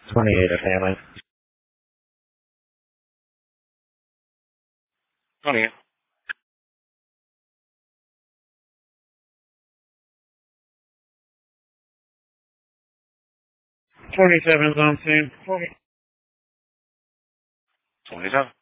28 a family. 28. 27 is on scene. 27.